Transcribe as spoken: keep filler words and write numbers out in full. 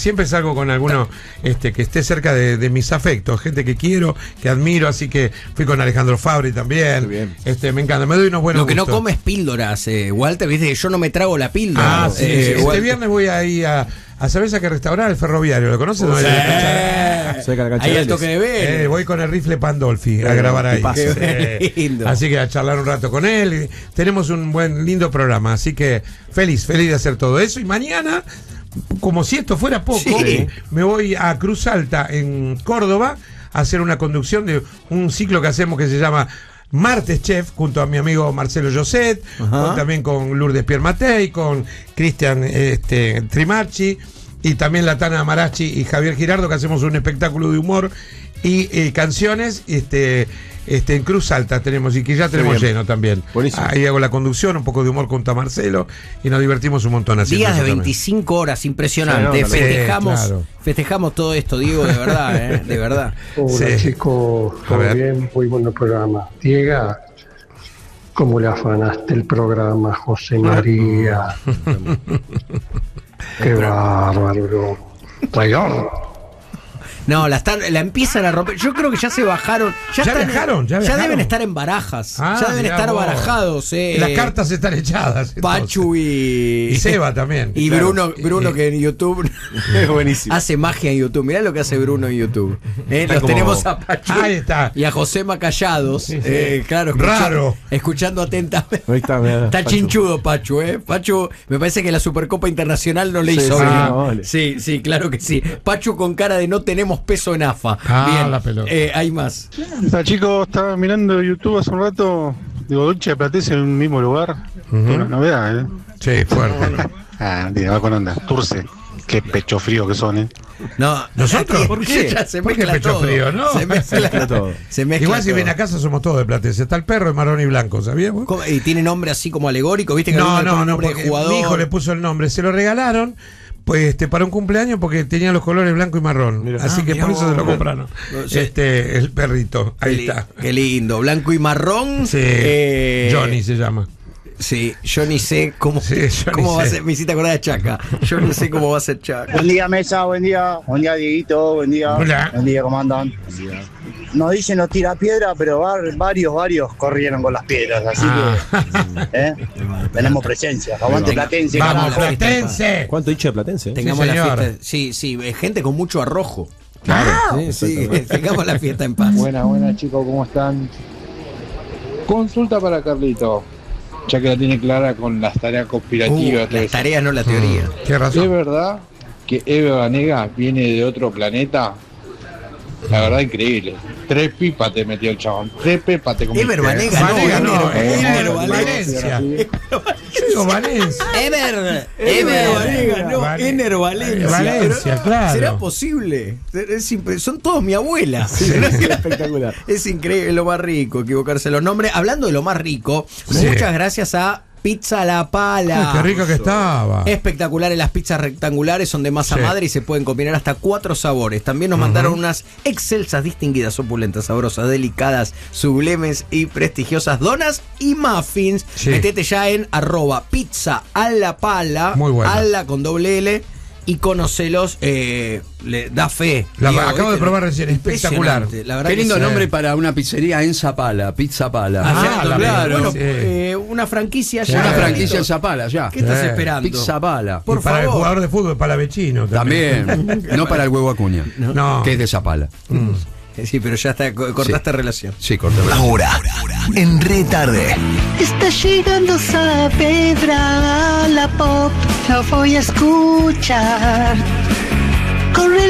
siempre salgo con alguno este, que esté cerca de, de mis afectos, gente que quiero, que admiro, así que fui con Alejandro Fabri también. Bien. Este, me encanta, me doy unos buenos Lo que gustos. no come es píldoras, eh, Walter, viste que yo no me trago la píldora. Ah, sí, eh, sí. Este Walter. viernes voy a ir a, a ¿sabés a qué restaurar? El Ferroviario, ¿lo conoces? Sí. Ahí el toque de ver. Eh, voy con el rifle Pandolfi a grabar ahí. Qué lindo. Así que a charlar un rato con él. Tenemos un buen, lindo programa, así que feliz, feliz de hacer todo eso. Y mañana, como si esto fuera poco, Sí. me voy a Cruz Alta, en Córdoba, a hacer una conducción de un ciclo que hacemos que se llama Martes Chef, junto a mi amigo Marcelo Josset, con, también con Lourdes Piermatei, con Cristian este, Trimarchi, y también Latana Amarachi y Javier Girardo, que hacemos un espectáculo de humor y eh, canciones este, este, en Cruz Alta tenemos, y que ya tenemos lleno también. Buenísimo. Ahí hago la conducción, un poco de humor junto a Marcelo, y nos divertimos un montón haciendo Días de eso veinticinco horas, impresionante. Sí, no, no, festejamos, sí, claro. festejamos todo esto, Diego, de verdad, ¿eh? De verdad. Hola Sí. chicos, todo bien, muy bueno el programa. Diego, ¿cómo le afanaste el programa, José María? Qué bárbaro, traidor. No, la están, la empiezan a romper. Yo creo que ya se bajaron. Ya, Ya están- viajaron, ya viajaron. deben estar en barajas. Ah, ya deben mirá estar vos. barajados. Eh. Las cartas están echadas. Pachu y. Y Seba también. Y Claro. Bruno, Bruno que en YouTube Es buenísimo. hace magia en YouTube. Mirá lo que hace Bruno en YouTube. Eh, Está los como- tenemos a Pachu Ahí está. y a Josema callados. Sí, sí. Eh, claro, escuchando, Raro. escuchando atentamente. Ahí está, mirá, Está Pachu. chinchudo Pachu, ¿eh? Pachu, me parece que la Supercopa Internacional no le Sí, hizo sí, bien. ah, vale. Sí, sí, claro que sí. Pachu con cara de no tenemos peso en A F A. Ah, Bien, la pelota. eh, hay más. Hola chicos, estaba mirando YouTube hace un rato, digo, Dulce de Platense en un mismo lugar. Una novedad, ¿eh? Sí, fuerte. Ah, mentira, va con onda. Turce, qué pecho frío que son, ¿eh? No, ¿Nosotros? ¿Por qué? Ya se ¿Por qué mezcla pecho todo. frío? No. Se mezcla todo. Se mezcla Igual si todo. viene a casa somos todos de Platense. Está el perro de marrón y blanco, ¿sabías vos? ¿Cómo? ¿Y tiene nombre así como alegórico? ¿Viste que No, alguno le no, pone no, nombre de porque jugador? mi hijo le puso el nombre. Se lo regalaron pues este para un cumpleaños porque tenía los colores blanco y marrón. Mirá. Así Ah, que mirá por eso vos. se lo compraron. Sí. Este, el perrito. Qué Ahí li- está. Qué lindo, blanco y marrón. Sí. Eh, Johnny se llama. Sí, yo ni sé cómo, Sí, yo cómo ni va sé. a ser. Me hiciste acordar de Chaca. Yo no sé cómo va a ser Chaca. Buen día, Mesa, buen día. Buen día, Dieguito, buen día. Hola. Buen día, ¿cómo andan? Nos dicen los tira piedra, pero var- varios, varios corrieron con las piedras, así Ah. que ¿eh? tenemos presencia. Aguante Platense, Vamos, carajo. Platense. ¿Cuánto hincha de Platense? eh? Tengamos Sí, la señor. fiesta. Sí, sí, eh, gente con mucho arrojo. Claro. Sí, sí, tengamos la fiesta en paz. Buenas, buenas chicos, ¿cómo están? Consulta para Carlito, ya que la tiene clara con las tareas Uh, conspirativas. todo las eso. tareas, no la teoría. Qué ¿Es razón. verdad que Eve Banega viene de otro planeta? La verdad, increíble. Tres pipas te metió el chabón. Tres pipas te comiste. Ever Banega, no, Vanega no, Ever- Ever Ever Valencia. Yo digo Valencia. Ever, Ever Banega, no, Vale- Ener Valencia. Valencia, Pero, claro. ¿será posible? Es impre- son todos mi abuela. Espectacular. Es increíble, lo más rico, equivocarse los nombres. Hablando de lo más rico, Sí. muchas gracias a Pizza La Pala. Ay, qué rico que estaba. Espectaculares las pizzas rectangulares, son de masa Sí. madre y se pueden combinar hasta cuatro sabores. También nos mandaron unas excelsas, distinguidas, opulentas, sabrosas, delicadas, sublimes y prestigiosas donas y muffins. Sí. Metete ya en arroba pizza a la pala, Muy buena. ala con doble L, y conocelos, eh, le da fe. La- Diego, acabo de ¿viste? probar recién, espectacular. Impresionante, la verdad Qué que lindo sí. nombre para una pizzería en Zapala, Pizza Pala. Ah, Ah, la claro. verdad, Bueno, sí. eh, una franquicia ya. Una Claro. franquicia en Zapala, ya. ¿Qué estás Sí. esperando? Pizza Pala. Por Y para el favor. jugador de fútbol, para Vecino también. También. No para el huevo Acuña, No. que es de Zapala. Sí, pero ya está, co- cortaste relación. Sí, corta. Ahora, en Retarde. Está llegando Saavedra a la pop, lo voy a escuchar. Corre